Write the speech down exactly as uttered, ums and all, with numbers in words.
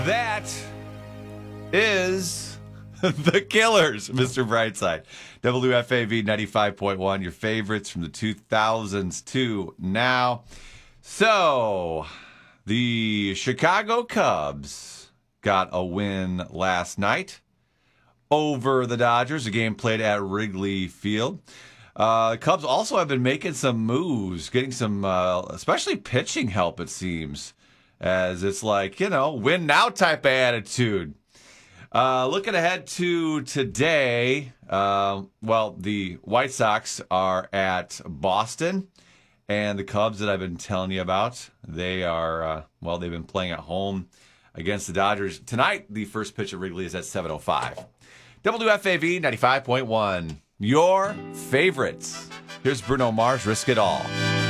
That is the Killers, Mister Brightside. W F A V ninety-five point one, your favorites from the two thousands to now. So, the Chicago Cubs got a win last night over the Dodgers, a game played at Wrigley Field. Uh, the Cubs also have been making some moves, getting some, uh, especially pitching help, it seems, as it's like, you know, win now type of attitude. Uh, looking ahead to today, uh, well, the White Sox are at Boston, and the Cubs that I've been telling you about, they are, uh, well, they've been playing at home against the Dodgers. Tonight, the first pitch at Wrigley is at seven oh five. W F A V ninety-five point one, your favorites. Here's Bruno Mars, Risk It All.